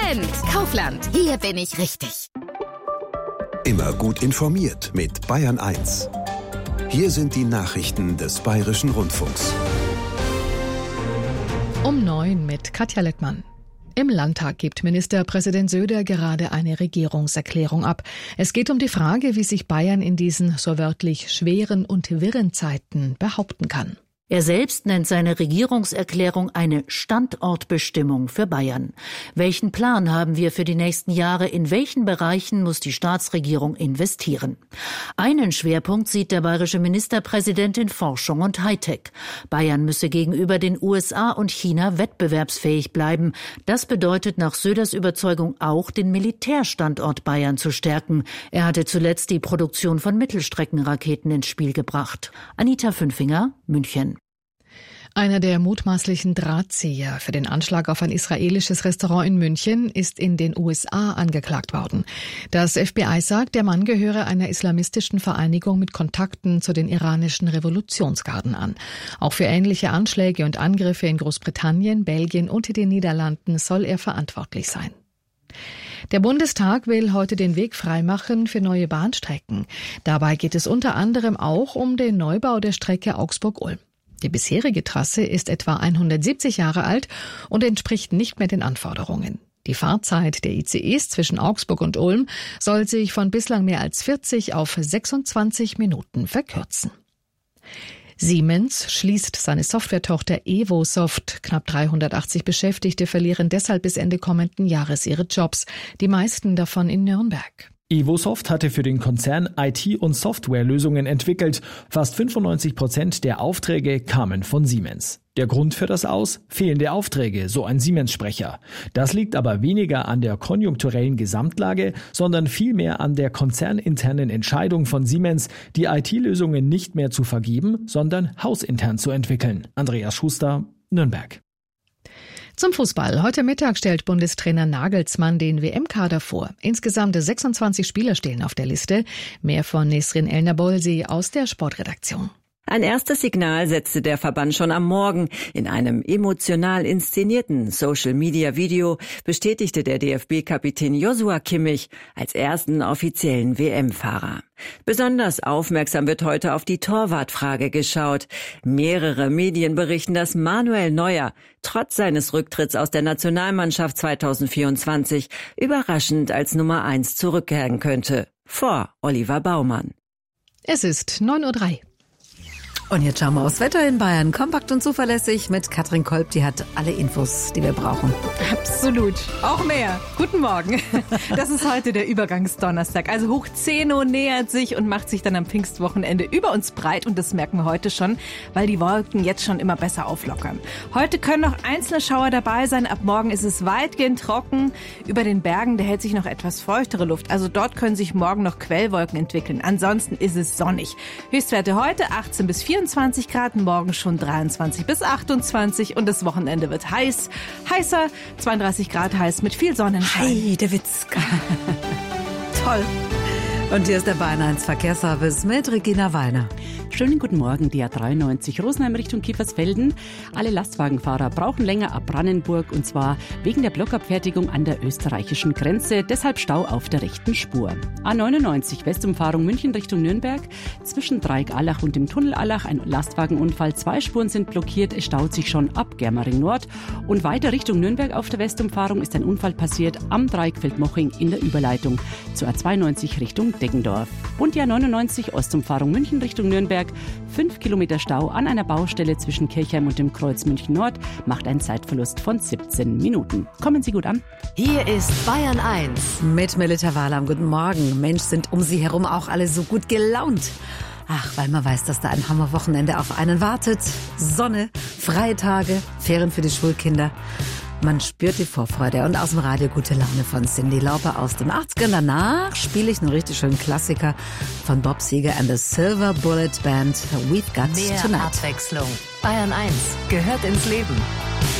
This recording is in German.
Kaufland, hier bin ich richtig. Immer gut informiert mit Bayern 1. Hier sind die Nachrichten des Bayerischen Rundfunks. Um 9 mit Katja Lettmann. Im Landtag gibt Ministerpräsident Söder gerade eine Regierungserklärung ab. Es geht um die Frage, wie sich Bayern in diesen so wörtlich schweren und wirren Zeiten behaupten kann. Er selbst nennt seine Regierungserklärung eine Standortbestimmung für Bayern. Welchen Plan haben wir für die nächsten Jahre? In welchen Bereichen muss die Staatsregierung investieren? Einen Schwerpunkt sieht der bayerische Ministerpräsident in Forschung und Hightech. Bayern müsse gegenüber den USA und China wettbewerbsfähig bleiben. Das bedeutet nach Söders Überzeugung auch, den Militärstandort Bayern zu stärken. Er hatte zuletzt die Produktion von Mittelstreckenraketen ins Spiel gebracht. Anita Fünfinger, München. Einer der mutmaßlichen Drahtzieher für den Anschlag auf ein israelisches Restaurant in München ist in den USA angeklagt worden. Das FBI sagt, der Mann gehöre einer islamistischen Vereinigung mit Kontakten zu den iranischen Revolutionsgarden an. Auch für ähnliche Anschläge und Angriffe in Großbritannien, Belgien und den Niederlanden soll er verantwortlich sein. Der Bundestag will heute den Weg freimachen für neue Bahnstrecken. Dabei geht es unter anderem auch um den Neubau der Strecke Augsburg-Ulm. Die bisherige Trasse ist etwa 170 Jahre alt und entspricht nicht mehr den Anforderungen. Die Fahrzeit der ICEs zwischen Augsburg und Ulm soll sich von bislang mehr als 40 auf 26 Minuten verkürzen. Siemens schließt seine Softwaretochter Evosoft. Knapp 380 Beschäftigte verlieren deshalb bis Ende kommenden Jahres ihre Jobs, die meisten davon in Nürnberg. Evosoft hatte für den Konzern IT- und Softwarelösungen entwickelt. Fast 95% der Aufträge kamen von Siemens. Der Grund für das Aus? Fehlende Aufträge, so ein Siemens-Sprecher. Das liegt aber weniger an der konjunkturellen Gesamtlage, sondern vielmehr an der konzerninternen Entscheidung von Siemens, die IT-Lösungen nicht mehr zu vergeben, sondern hausintern zu entwickeln. Andreas Schuster, Nürnberg. Zum Fußball. Heute Mittag stellt Bundestrainer Nagelsmann den WM-Kader vor. Insgesamt 26 Spieler stehen auf der Liste. Mehr von Nesrin Elnabolsi aus der Sportredaktion. Ein erstes Signal setzte der Verband schon am Morgen. In einem emotional inszenierten Social-Media-Video bestätigte der DFB-Kapitän Joshua Kimmich als ersten offiziellen WM-Fahrer. Besonders aufmerksam wird heute auf die Torwartfrage geschaut. Mehrere Medien berichten, dass Manuel Neuer trotz seines Rücktritts aus der Nationalmannschaft 2024 überraschend als Nummer 1 zurückkehren könnte. Vor Oliver Baumann. Es ist 9:03 Uhr. Und jetzt schauen wir aufs Wetter in Bayern. Kompakt und zuverlässig mit Katrin Kolb. Die hat alle Infos, die wir brauchen. Absolut. Auch mehr. Guten Morgen. Das ist heute der Übergangsdonnerstag. Also Hoch 10 nähert sich und macht sich dann am Pfingstwochenende über uns breit. Und das merken wir heute schon, weil die Wolken jetzt schon immer besser auflockern. Heute können noch einzelne Schauer dabei sein. Ab morgen ist es weitgehend trocken. Über den Bergen, da hält sich noch etwas feuchtere Luft. Also dort können sich morgen noch Quellwolken entwickeln. Ansonsten ist es sonnig. Höchstwerte heute 18 bis 24 Grad, morgen schon 23 bis 28 und das Wochenende wird heißer, 32 Grad heiß mit viel Sonnenschein. Heidewitzka. Toll. Und hier ist der Bayern 1 Verkehrsservice mit Regina Weiner. Schönen guten Morgen, die A93 Rosenheim Richtung Kiefersfelden. Alle Lastwagenfahrer brauchen länger ab Brannenburg und zwar wegen der Blockabfertigung an der österreichischen Grenze. Deshalb Stau auf der rechten Spur. A99 Westumfahrung München Richtung Nürnberg. Zwischen Dreieck-Allach und dem Tunnel Allach ein Lastwagenunfall. 2 Spuren sind blockiert. Es staut sich schon ab Germering Nord. Und weiter Richtung Nürnberg auf der Westumfahrung ist ein Unfall passiert am Dreieck Feldmoching in der Überleitung zur A92 Richtung Deggendorf. Und die A99 Ostumfahrung München Richtung Nürnberg. 5 Kilometer Stau an einer Baustelle zwischen Kirchheim und dem Kreuz München Nord macht einen Zeitverlust von 17 Minuten. Kommen Sie gut an. Hier ist Bayern 1. Mit Melita Wahlam. Guten Morgen. Mensch, sind um Sie herum auch alle so gut gelaunt. Ach, weil man weiß, dass da ein Hammerwochenende auf einen wartet. Sonne, freie Tage, Ferien für die Schulkinder. Man spürt die Vorfreude und aus dem Radio gute Laune von Cyndi Lauper aus den 80ern. Danach spiele ich einen richtig schönen Klassiker von Bob Seger and the Silver Bullet Band. We've Got Mehr Tonight. Abwechslung. Bayern 1 gehört ins Leben.